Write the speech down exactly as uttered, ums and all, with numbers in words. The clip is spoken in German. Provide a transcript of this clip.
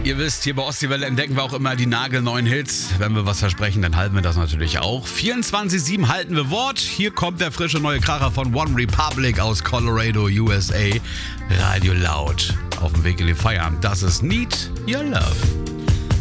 Ihr wisst, hier bei Ostseewelle entdecken wir auch immer die nagelneuen Hits. Wenn wir was versprechen, dann halten wir das natürlich auch. vierundzwanzig sieben halten wir Wort. Hier kommt der frische neue Kracher von One Republic aus Colorado, U S A. Radio laut. Auf dem Weg in die Feierabend. Das ist Need Your Love.